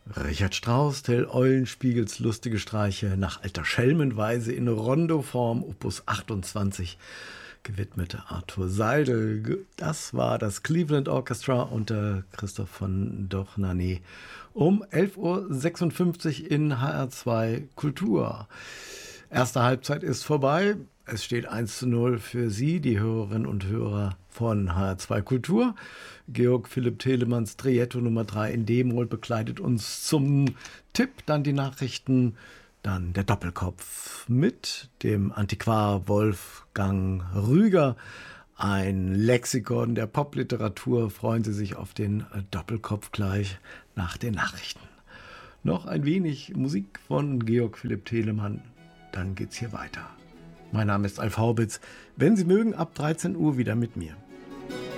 Richard Strauss, Till Eulenspiegels lustige Streiche nach alter Schelmenweise in Rondoform, Opus 28, gewidmet Arthur Seidel. Das war das Cleveland Orchestra unter Christoph von Dohnanyi um 11.56 Uhr in HR2 Kultur. Erste Halbzeit ist vorbei. Es steht 1:0 für Sie, die Hörerinnen und Hörer von HR2 Kultur. Georg Philipp Telemanns Trietto Nummer 3 in D-Moll begleitet uns zum Tipp, dann die Nachrichten, dann der Doppelkopf mit dem Antiquar Wolfgang Rüger. Ein Lexikon der Popliteratur. Freuen Sie sich auf den Doppelkopf gleich nach den Nachrichten. Noch ein wenig Musik von Georg Philipp Telemann, dann geht's hier weiter. Mein Name ist Alf Haubitz. Wenn Sie mögen, ab 13 Uhr wieder mit mir.